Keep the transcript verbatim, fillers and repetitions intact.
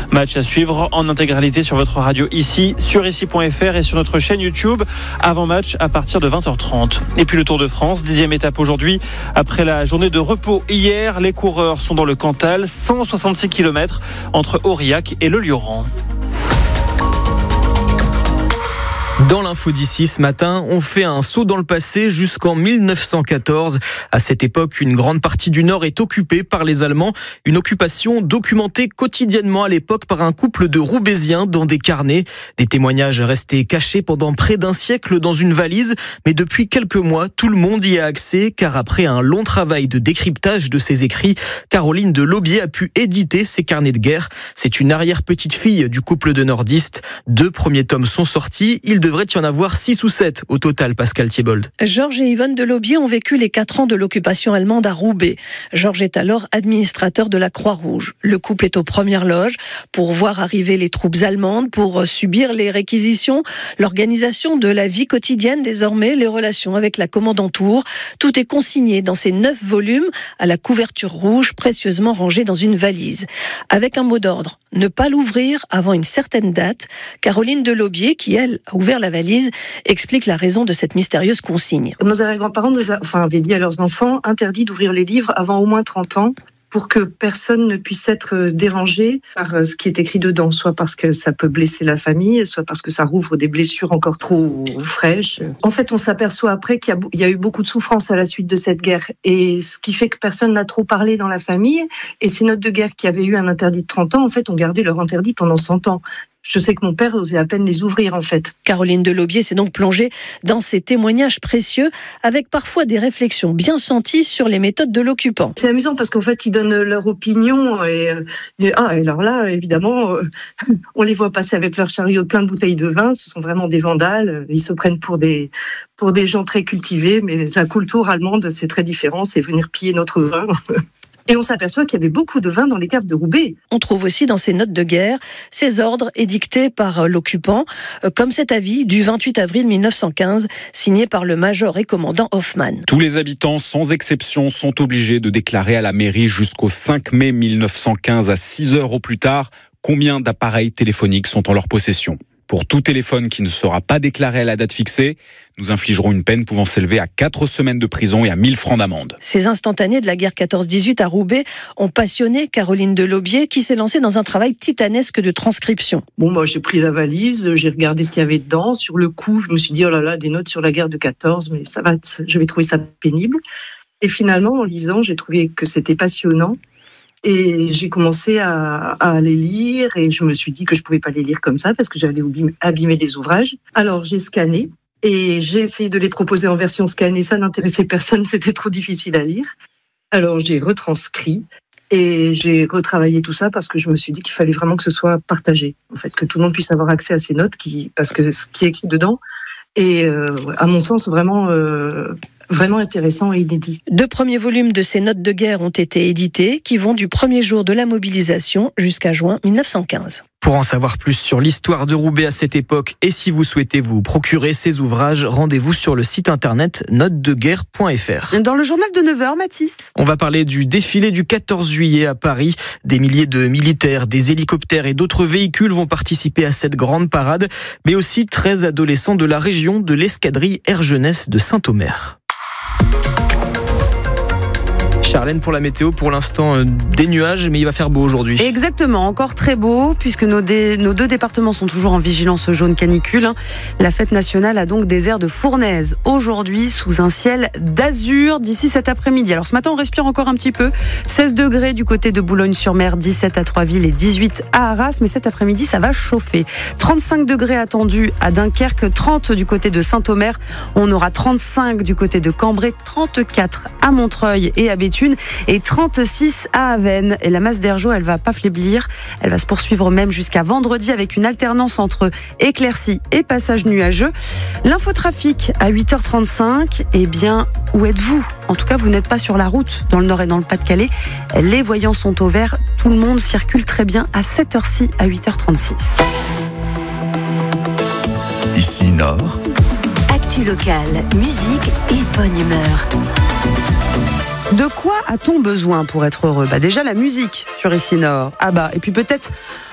Match à suivre en intégralité sur votre radio ici, sur ici point f r et sur notre chaîne YouTube. Avant-match à partir de vingt heures trente. Et puis le Tour de France, dixième étape aujourd'hui. Après la journée de repos hier, les coureurs sont dans le Cantal, cent soixante-six kilomètres entre Aurillac et le Lioran. Dans l'info d'ici ce matin, on fait un saut dans le passé jusqu'en mille neuf cent quatorze. À cette époque, une grande partie du Nord est occupée par les Allemands. Une occupation documentée quotidiennement à l'époque par un couple de Roubaisiens dans des carnets. Des témoignages restés cachés pendant près d'un siècle dans une valise. Mais depuis quelques mois, tout le monde y a accès car après un long travail de décryptage de ces écrits, Caroline de Laubier a pu éditer ces carnets de guerre. C'est une arrière-petite-fille du couple de nordistes. Deux premiers tomes sont sortis. Ils devrait y en avoir six ou sept au total, Pascal Thiebold. Georges et Yvonne de Laubier ont vécu les quatre ans de l'occupation allemande à Roubaix. Georges est alors administrateur de la Croix-Rouge. Le couple est aux premières loges pour voir arriver les troupes allemandes, pour subir les réquisitions, l'organisation de la vie quotidienne désormais, les relations avec la commandanture. Tout est consigné dans ces neuf volumes à la couverture rouge précieusement rangée dans une valise. Avec un mot d'ordre, ne pas l'ouvrir avant une certaine date. Caroline de Laubier, qui elle a ouvert la valise, explique la raison de cette mystérieuse consigne. Nos arrière-grands-parents nous a, enfin, avaient dit à leurs enfants interdit d'ouvrir les livres avant au moins trente ans pour que personne ne puisse être dérangé par ce qui est écrit dedans, soit parce que ça peut blesser la famille, soit parce que ça rouvre des blessures encore trop fraîches. En fait, on s'aperçoit après qu'il y a, il y a eu beaucoup de souffrance à la suite de cette guerre, et ce qui fait que personne n'a trop parlé dans la famille, et ces notes de guerre qui avaient eu un interdit de trente ans, en fait, ont gardé leur interdit pendant cent ans. Je sais que mon père osait à peine les ouvrir, en fait. Caroline de Laubier s'est donc plongée dans ces témoignages précieux, avec parfois des réflexions bien senties sur les méthodes de l'occupant. C'est amusant parce qu'en fait, ils donnent leur opinion. Et, et, ah, et alors là, évidemment, euh, on les voit passer avec leur chariot plein de bouteilles de vin. Ce sont vraiment des vandales. Ils se prennent pour des, pour des gens très cultivés. Mais la culture allemande, c'est très différent. C'est venir piller notre vin. Et on s'aperçoit qu'il y avait beaucoup de vin dans les caves de Roubaix. On trouve aussi dans ces notes de guerre ces ordres édictés par l'occupant, comme cet avis du vingt-huit avril mille neuf cent quinze, signé par le major et commandant Hoffmann. Tous les habitants, sans exception, sont obligés de déclarer à la mairie jusqu'au cinq mai mille neuf cent quinze à six heures au plus tard combien d'appareils téléphoniques sont en leur possession. Pour tout téléphone qui ne sera pas déclaré à la date fixée, nous infligerons une peine pouvant s'élever à quatre semaines de prison et à mille francs d'amende. Ces instantanés de la guerre quatorze dix-huit à Roubaix ont passionné Caroline de Laubier, qui s'est lancée dans un travail titanesque de transcription. Bon, moi, j'ai pris la valise, j'ai regardé ce qu'il y avait dedans. Sur le coup, je me suis dit, oh là là, des notes sur la guerre de quatorze, mais ça va, je vais trouver ça pénible. Et finalement, en lisant, j'ai trouvé que c'était passionnant. Et j'ai commencé à, à les lire, et je me suis dit que je pouvais pas les lire comme ça parce que j'allais abîmer les ouvrages. Alors j'ai scanné et j'ai essayé de les proposer en version scannée. Ça n'intéressait personne, c'était trop difficile à lire. Alors j'ai retranscrit et j'ai retravaillé tout ça parce que je me suis dit qu'il fallait vraiment que ce soit partagé. En fait, que tout le monde puisse avoir accès à ces notes, qui, parce que ce qui est écrit dedans est, euh, à mon sens, vraiment... Euh, Vraiment intéressant et inédit. Deux premiers volumes de ces notes de guerre ont été édités, qui vont du premier jour de la mobilisation jusqu'à juin mille neuf cent quinze. Pour en savoir plus sur l'histoire de Roubaix à cette époque et si vous souhaitez vous procurer ces ouvrages, rendez-vous sur le site internet notes de guerre point f r. Dans le journal de neuf heures, Mathis. On va parler du défilé du quatorze juillet à Paris. Des milliers de militaires, des hélicoptères et d'autres véhicules vont participer à cette grande parade, mais aussi treize adolescents de la région de l'escadrille Air Jeunesse de Saint-Omer. Charlène, pour la météo, pour l'instant, euh, des nuages, mais il va faire beau aujourd'hui. Exactement, encore très beau, puisque nos, dé, nos deux départements sont toujours en vigilance jaune canicule. Hein. La fête nationale a donc des airs de fournaise aujourd'hui, sous un ciel d'azur, d'ici cet après-midi. Alors ce matin, on respire encore un petit peu. seize degrés du côté de Boulogne-sur-Mer, dix-sept à Troisville et dix-huit à Arras. Mais cet après-midi, ça va chauffer. trente-cinq degrés attendus à Dunkerque, trente du côté de Saint-Omer. On aura trente-cinq du côté de Cambrai, trente-quatre à Montreuil et à Béthune. Et trente-six à Avesnes. Et la masse d'air chaud, elle va pas faiblir. Elle va se poursuivre même jusqu'à vendredi avec une alternance entre éclaircies et passages nuageux. L'infotrafic à huit heures trente-cinq. Eh bien, où êtes-vous ? En tout cas, vous n'êtes pas sur la route dans le Nord et dans le Pas-de-Calais. Les voyants sont au vert. Tout le monde circule très bien à cette heure-ci, à huit heures trente-six. Ici Nord. Actu locale, musique et bonne humeur. De quoi a-t-on besoin pour être heureux ? Bah déjà la musique sur Ici Nord. Ah bah, et puis peut-être